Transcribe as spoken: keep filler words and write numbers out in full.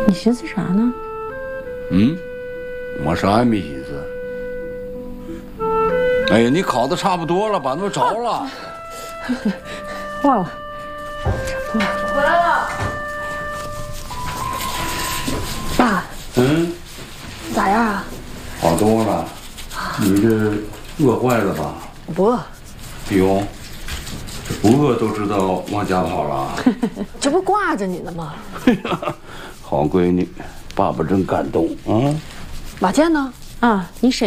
你寻思啥呢？ 嗯，我啥也没寻思。哎呀，你烤的差不多了，把那着了。 忘了。 回来了。 爸。 嗯。 咋样啊？ 好多了。你这饿坏了吧？ 不饿。 哎呦，这不饿都知道往家跑了。 这不挂着你呢吗？ 好闺女，爸爸真感动啊！ 马健呢？啊，你婶。